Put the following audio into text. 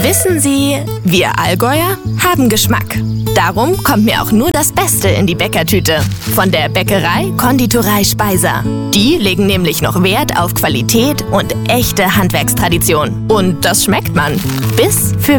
Wissen Sie, wir Allgäuer haben Geschmack. Darum kommt mir auch nur das Beste in die Bäckertüte. Von der Bäckerei Konditorei Speiser. Die legen nämlich noch Wert auf Qualität und echte Handwerkstradition. Und das schmeckt man. Biss für